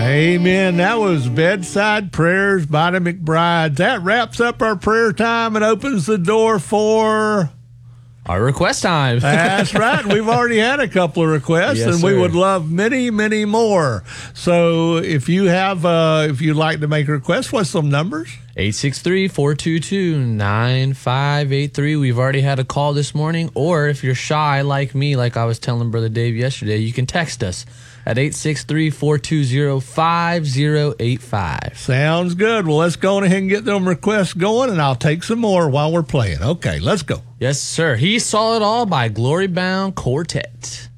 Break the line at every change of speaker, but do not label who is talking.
Amen. That was Bedside Prayers by the McBrides. That wraps up our prayer time and opens the door for
our request time.
That's right. We've already had a couple of requests,
yes,
and we would love many, many more. So if you have, if you'd like to make a request, what's some numbers?
863-422-9583. We've already had a call this morning. Or if you're shy like me, like I was telling Brother Dave yesterday, you can text us at 863-420-5085.
Sounds good. Well, let's go on ahead and get them requests going, and I'll take some more while we're playing. Okay, let's go.
Yes, sir. He Saw It All by Glory Bound Quartet.